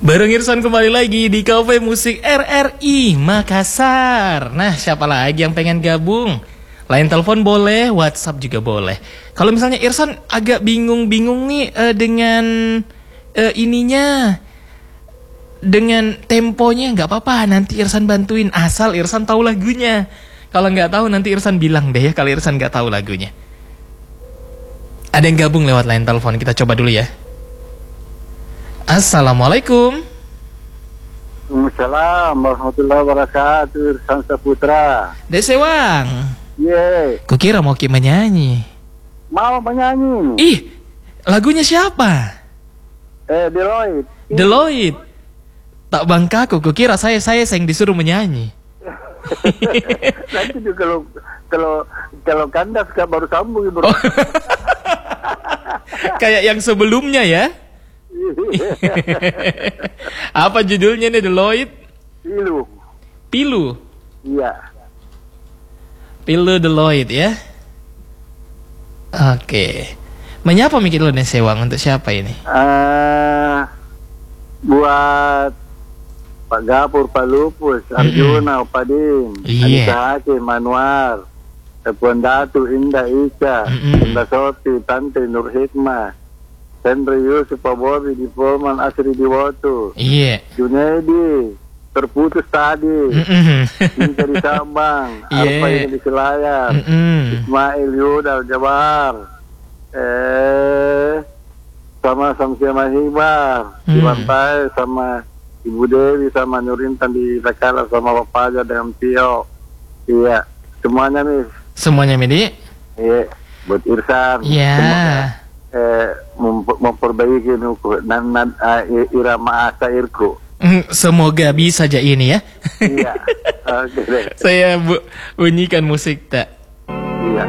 Bareng Irsan kembali lagi di Cafe Musik RRI Makassar. Nah, siapa lagi yang pengen gabung? Line telepon boleh, WhatsApp juga boleh. Kalau misalnya Irsan agak bingung-bingung nih dengan ininya, dengan temponya, nggak apa-apa. Nanti Irsan bantuin, asal Irsan tahu lagunya. Kalau nggak tahu nanti Irsan bilang deh ya kalau Irsan nggak tahu lagunya. Ada yang gabung lewat line telepon, kita coba dulu ya. Assalamualaikum. Waalaikumsalam warahmatullahi wabarakatuh. Irsan Saputra. Dek Sewang. Ye. Kukira mau Ki menyanyi. Mau menyanyi. Ih, lagunya siapa? Deloitte. Deloitte. Tak bangka aku, kukira saya yang disuruh menyanyi. Nanti juga kalau kandas baru sambung bro. Oh. Kayak yang sebelumnya ya. Apa judulnya nih Deloitte? Pilu. Iya. Pilu Deloitte ya. Oke. Menyapa mikir lo nih Sewang untuk siapa ini? Buat Pak Gapur, Pak Lupus, Arjuna, Pak Din, Anissa Hakim, Manuar, Puan Datu, Indah Ika, Indah Soti, Tante Nur Hikmah, Henry Yusuf, Pak Bobi, Dipoman, Asri Diwoto, Junaidi, terputus tadi, Cinta di Sabang, Arfa ini di Selayar, Ismail Yuda, Jabar, sama Samsia Mahibar, di Pantai, sama Ibu Dewi, sama Nurintan di Takala, sama Bapak Aja dengan Tio. Iya, semuanya nih. Semuanya Medi? Iya, buat Irsan. Iya. Memperbaiki irama asairku. Semoga bisa aja ini ya. Iya. Oke deh. Saya bunyikan musik tak. Iya.